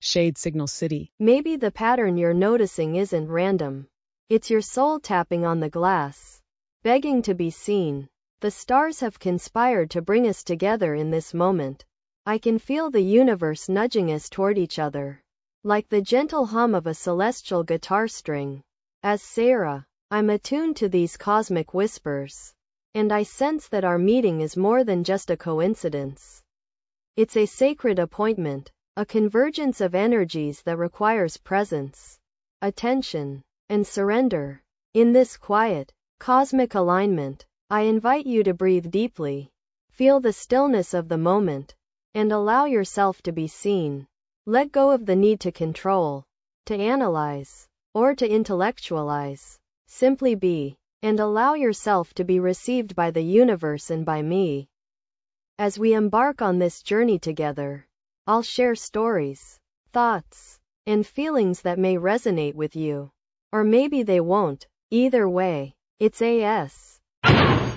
Shade Signal City. Maybe the pattern you're noticing isn't random. It's your soul tapping on the glass, begging to be seen. The stars have conspired to bring us together in this moment. I can feel the universe nudging us toward each other, like the gentle hum of a celestial guitar string. As Sarah, I'm attuned to these cosmic whispers, and I sense that our meeting is more than just a coincidence. It's a sacred appointment, a convergence of energies that requires presence, attention, and surrender. In this quiet, cosmic alignment, I invite you to breathe deeply, feel the stillness of the moment, and allow yourself to be seen. Let go of the need to control, to analyze, or to intellectualize. Simply be, and allow yourself to be received by the universe and by me. As we embark on this journey together, I'll share stories, thoughts, and feelings that may resonate with you. Or maybe they won't. Either way, it's AS.